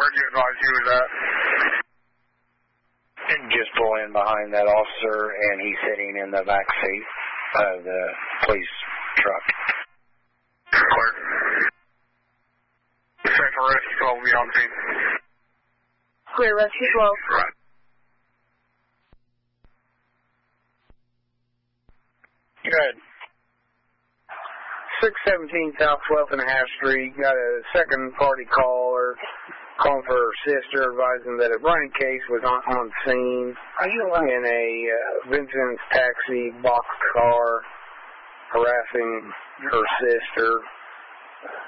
where'd you advise he was at? Just pull in behind that officer, and he's sitting in the back seat of the police truck. Clear. Safe for Rescue 12 will be on scene. Clear, Rescue 12. Right. Good. 617 South 12th and a half Street. Got a second party caller calling for her sister, advising that a running case was on scene. Are you in a Vincent's taxi box car, harassing her sister.